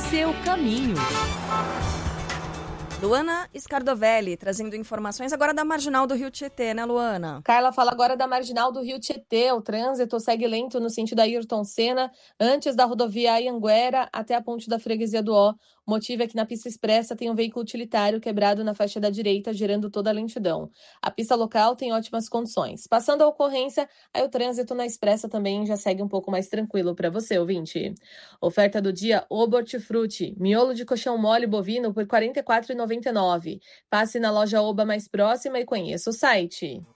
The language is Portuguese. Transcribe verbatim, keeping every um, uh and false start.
seu caminho. Luana Scardovelli, trazendo informações agora da Marginal do Rio Tietê, né, Luana? Carla fala agora da Marginal do Rio Tietê. O trânsito segue lento no sentido Ayrton Senna, antes da rodovia Anhanguera até a ponte da Freguesia do Ó. O motivo é que na pista expressa tem um veículo utilitário quebrado na faixa da direita, gerando toda a lentidão. A pista local tem ótimas condições. Passando a ocorrência, aí o trânsito na expressa também já segue um pouco mais tranquilo para você, ouvinte. Oferta do dia, Oba Hortifruti, miolo de colchão mole bovino por quarenta e quatro reais e noventa e nove centavos. Passe na loja Oba mais próxima e conheça o site.